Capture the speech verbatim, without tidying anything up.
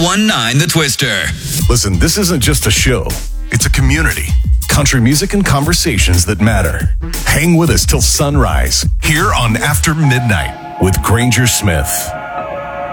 one nine The Twister. Listen, this isn't just a show. It's a community. Country music and conversations that matter. Hang with us till sunrise here on After Midnight with Granger Smith.